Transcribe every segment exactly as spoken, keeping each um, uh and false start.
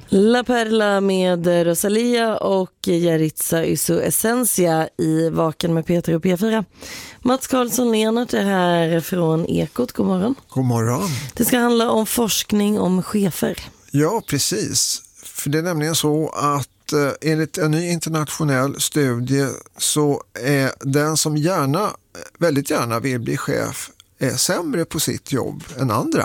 La Perla med Rosalia och Yaritza Ysu Essentia i Vaken med Peter och P fyra. Mats Karlsson-Lenart är här från Ekot. God morgon. God morgon. Det ska handla om forskning om chefer. Ja, precis. För det är nämligen så att eh, enligt en ny internationell studie så är den som gärna, väldigt gärna vill bli chef är sämre på sitt jobb än andra.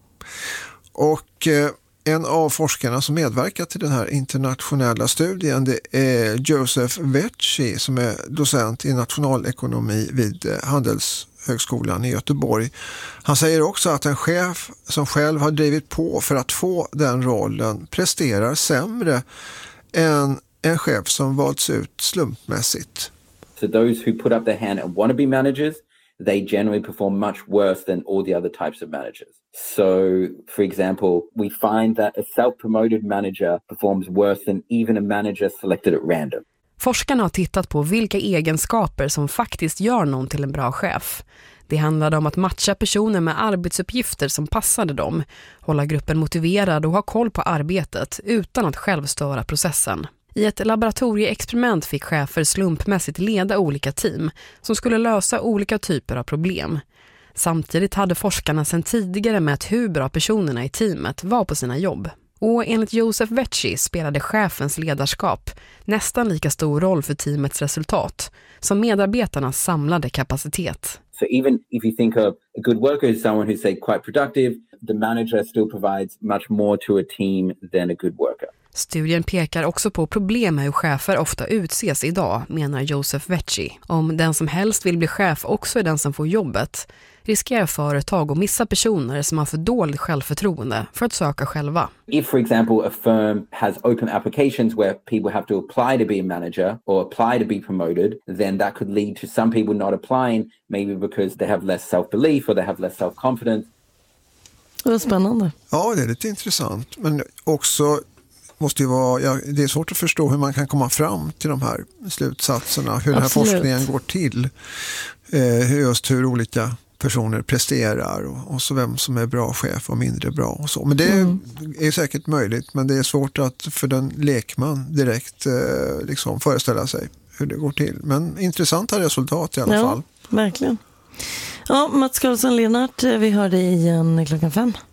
Och eh, en av forskarna som medverkar till den här internationella studien, det är Joseph Vecchi som är docent i nationalekonomi vid Handelshögskolan i Göteborg. Han säger också att en chef som själv har drivit på för att få den rollen presterar sämre än en chef som valts ut slumpmässigt. So those who put up their hand and want to be managers, they generally perform much worse than all the other types of managers. So, for example, we find that a self-promoted manager performs worse than even a manager selected at random. Forskarna har tittat på vilka egenskaper som faktiskt gör någon till en bra chef. Det handlade om att matcha personer med arbetsuppgifter som passade dem, hålla gruppen motiverad och ha koll på arbetet utan att själv störa processen. I ett laboratorieexperiment fick chefer slumpmässigt leda olika team som skulle lösa olika typer av problem. Samtidigt hade forskarna sedan tidigare mätt hur bra personerna i teamet var på sina jobb. Och enligt Joseph Vecchi spelade chefens ledarskap nästan lika stor roll för teamets resultat som medarbetarnas samlade kapacitet. So even if you think of a good worker is someone who's say quite productive, the manager still provides much more to a team than a good worker. Studien pekar också på problem med hur chefer ofta utses idag, menar Joseph Vecchi. Om den som helst vill bli chef också är den som får jobbet, riskerar företag att missa personer som har för dåligt självförtroende för att söka själva. If, for example, a firm has open applications where people have to apply to be a manager or apply to be promoted, then that could lead to some people not applying, maybe because they have less self-belief or they have less self-confidence. Det var spännande. Ja, det är lite intressant, men också måste ju vara, ja, det är svårt att förstå hur man kan komma fram till de här slutsatserna, hur den här forskningen går till, eh, just hur olika personer presterar och, och så vem som är bra chef och mindre bra och så. Men det mm. är säkert möjligt, men det är svårt att för den lekman direkt eh, liksom föreställa sig hur det går till. Men intressanta resultat i alla ja, fall. Verkligen. Ja, Mats Karlsson-Lenart, vi hör dig igen klockan fem.